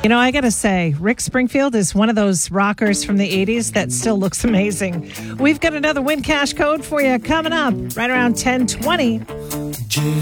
You know, I got to say, Rick Springfield is one of those rockers from the 80s that still looks amazing. We've got another Win Cash code for you coming up right around 10:20.